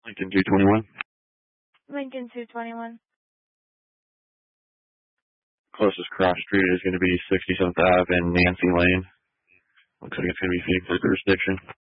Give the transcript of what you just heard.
Lincoln 221. Lincoln 221. Closest cross street is going to be 67th Ave and Nancy Lane. Looks like it's going to be Phoenix jurisdiction.